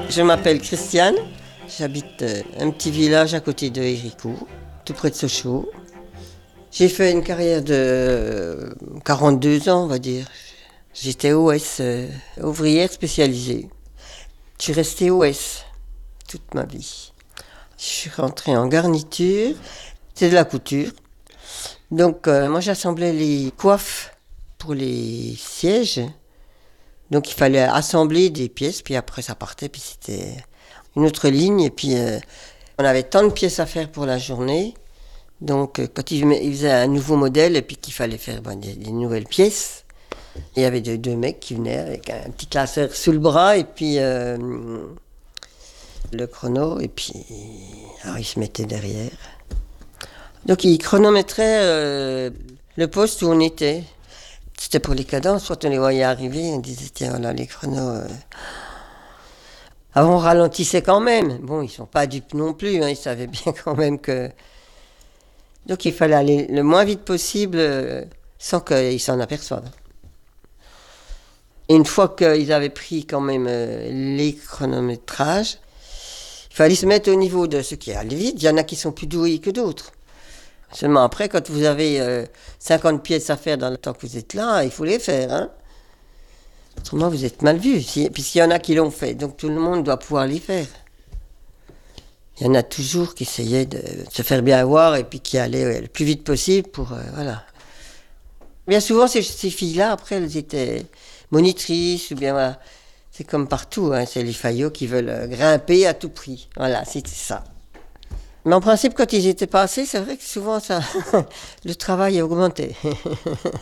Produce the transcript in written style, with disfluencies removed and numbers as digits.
Je m'appelle Christiane, j'habite un petit village à côté de Héricourt, tout près de Sochaux. J'ai fait une carrière de 42 ans, on va dire. J'étais OS, ouvrière spécialisée. Je suis restée OS toute ma vie. Je suis rentrée en garniture, c'est de la couture. Donc moi j'assemblais les coiffes pour les sièges. Donc il fallait assembler des pièces, puis après ça partait, puis c'était une autre ligne. Et puis on avait tant de pièces à faire pour la journée. Donc quand ils faisaient un nouveau modèle et puis qu'il fallait faire des nouvelles pièces, il y avait deux mecs qui venaient avec un petit classeur sous le bras et puis le chrono. Et puis alors ils se mettaient derrière. Donc ils chronométraient le poste où on était. C'était pour les cadences, quand on les voyait arriver, on disait tiens voilà les chronos. Alors on ralentissait quand même. Bon, ils sont pas dupes non plus, hein, ils savaient bien quand même que. Donc il fallait aller le moins vite possible sans qu'ils s'en aperçoivent. Et une fois qu'ils avaient pris quand même les chronométrages, il fallait se mettre au niveau de ceux qui allaient vite. Il y en a qui sont plus doués que d'autres. Seulement après, quand vous avez 50 pièces à faire dans le temps que vous êtes là, il faut les faire. Hein. Autrement, vous êtes mal vu. Puis s'il y en a qui l'ont fait, donc tout le monde doit pouvoir les faire. Il y en a toujours qui essayaient de se faire bien voir et puis qui allaient le plus vite possible pour... voilà. Bien souvent, ces filles-là, après, elles étaient monitrices ou bien... Voilà. C'est comme partout, hein, c'est les faillots qui veulent grimper à tout prix. Voilà, c'était ça. Mais en principe, quand ils étaient passés, c'est vrai que souvent, ça, le travail a augmenté.